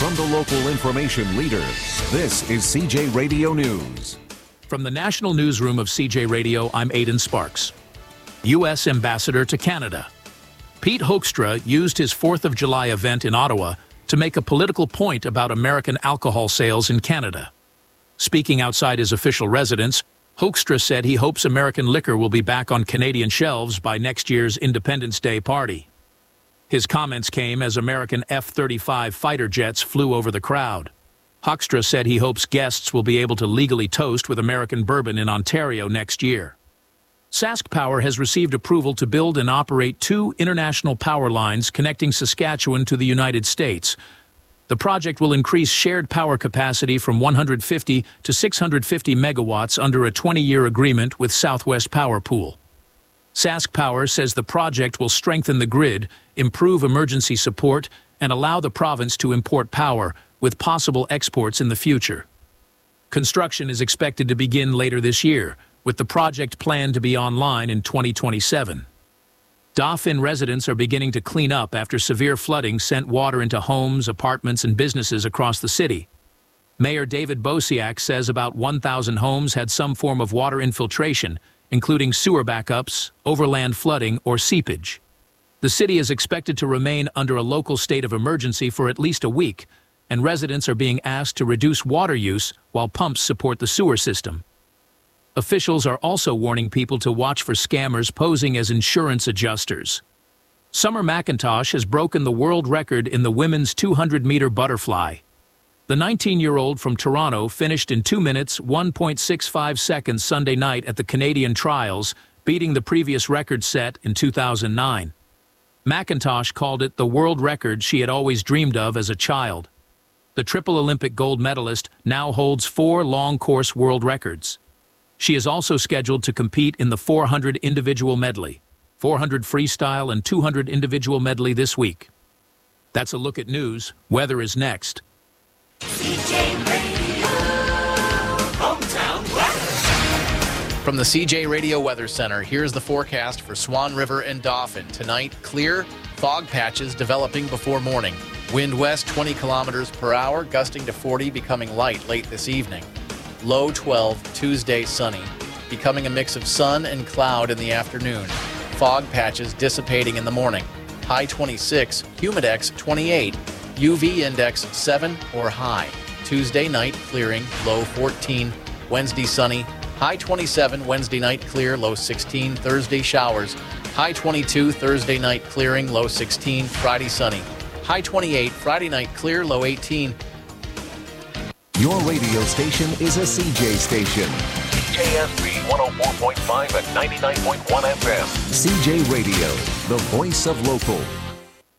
from the local information leader. This is CJ Radio News. From the National Newsroom of CJ Radio, I'm Aidan Sparks. U.S. Ambassador to Canada. Pete Hoekstra used his 4th of July event in Ottawa to make a political point about American alcohol sales in Canada. Speaking outside his official residence, Hoekstra said he hopes American liquor will be back on Canadian shelves by next year's Independence Day party. His comments came as American F-35 fighter jets flew over the crowd. Hoekstra said he hopes guests will be able to legally toast with American bourbon in Ontario next year. Sask Power has received approval to build and operate 2 international power lines connecting Saskatchewan to the United States. The project will increase shared power capacity from 150 to 650 megawatts under a 20-year agreement with Southwest Power Pool. Sask Power says the project will strengthen the grid, improve emergency support, and allow the province to import power, with possible exports in the future. Construction is expected to begin later this year, with the project planned to be online in 2027. Dauphin residents are beginning to clean up after severe flooding sent water into homes, apartments, and businesses across the city. Mayor David Bosiak says about 1,000 homes had some form of water infiltration, including sewer backups, overland flooding, or seepage. The city is expected to remain under a local state of emergency for at least a week, and residents are being asked to reduce water use while pumps support the sewer system. Officials are also warning people to watch for scammers posing as insurance adjusters. Summer McIntosh has broken the world record in the women's 200-meter butterfly. The 19-year-old from Toronto finished in 2 minutes, 1.65 seconds Sunday night at the Canadian Trials, beating the previous record set in 2009. McIntosh called it the world record she had always dreamed of as a child. The triple Olympic gold medalist now holds 4 long-course world records. She is also scheduled to compete in the 400 individual medley, 400 freestyle, and 200 individual medley this week. That's a look at news. Weather is next. CJ Radio, hometown weather. From the CJ Radio Weather Center, here's the forecast for Swan River and Dauphin. Tonight, clear, fog patches developing before morning. Wind west 20 kilometers per hour, gusting to 40, becoming light late this evening. Low 12, Tuesday sunny, becoming a mix of sun and cloud in the afternoon. Fog patches dissipating in the morning. High 26, humidex 28. UV index 7 or high. Tuesday night clearing, low 14. Wednesday sunny, high 27. Wednesday night clear, low 16. Thursday showers, high 22. Thursday night clearing, low 16. Friday sunny, high 28. Friday night clear, low 18. Your radio station is a CJ station. CJSB 104.5 and 99.1 FM. CJ Radio, the voice of local.